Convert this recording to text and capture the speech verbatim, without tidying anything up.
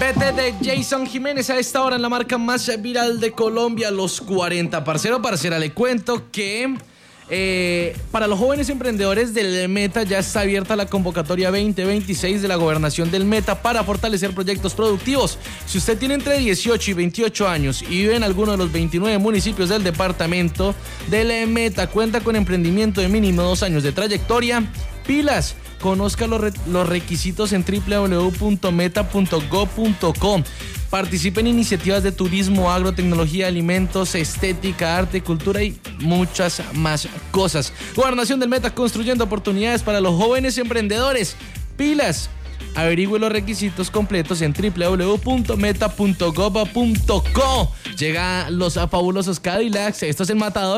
Vete de Jason Jiménez a esta hora en la marca más viral de Colombia, Los cuarenta. Parcero, parcera, le cuento que eh, para los jóvenes emprendedores del Meta ya está abierta la convocatoria veinte veintiséis de la Gobernación del Meta para fortalecer proyectos productivos. Si usted tiene entre dieciocho y veintiocho años y vive en alguno de los veintinueve municipios del departamento del Meta, cuenta con emprendimiento de mínimo dos años de trayectoria, pilas. Conozca los, re- los requisitos en doble u doble u doble u punto meta punto go punto co. Participe en iniciativas de turismo, agrotecnología, alimentos, estética, arte, cultura y muchas más cosas. Gobernación del Meta, construyendo oportunidades para los jóvenes emprendedores. Pilas. Averigüe los requisitos completos en doble u doble u doble u punto meta punto gov punto co. Llega los fabulosos Cadillacs. Esto es el Matador.